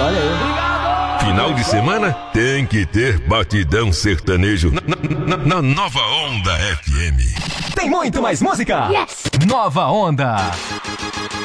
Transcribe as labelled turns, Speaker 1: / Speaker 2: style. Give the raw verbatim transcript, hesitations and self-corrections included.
Speaker 1: Olha aí.
Speaker 2: Final de semana tem que ter batidão sertanejo na, na, na, na Nova Onda F M.
Speaker 3: Tem muito mais música.
Speaker 4: Yes.
Speaker 3: Nova Onda.